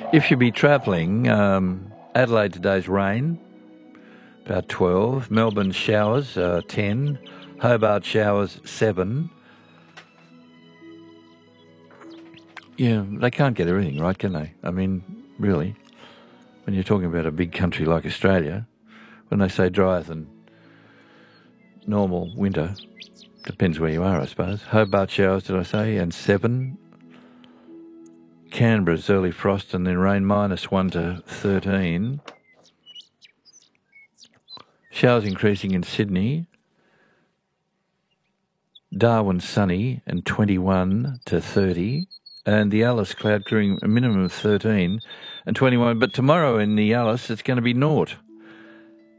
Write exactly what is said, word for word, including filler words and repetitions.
If you be travelling, um, Adelaide today's rain, about twelve. Melbourne showers, uh, ten. Hobart showers, seven. Yeah, they can't get everything right, can they? I mean, really, when you're talking about a big country like Australia, when they say drier than normal winter, depends where you are, I suppose. Hobart showers, did I say, and seven. Canberra's early frost and then rain, minus one to thirteen. Showers increasing in Sydney. Darwin sunny and twenty-one to thirty. And the Alice cloud clearing a minimum of thirteen and twenty-one. But tomorrow in the Alice, it's going to be naught.